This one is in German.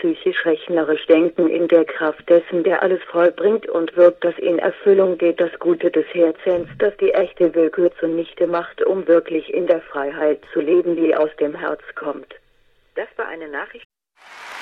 psychisch rechnerisch denken in der Kraft dessen, der alles vollbringt und wirkt, dass in Erfüllung geht das Gute des Herzens, das die echte Willkür zunichte macht, um wirklich in der Freiheit zu leben, die aus dem Herz kommt. Das war eine Nachricht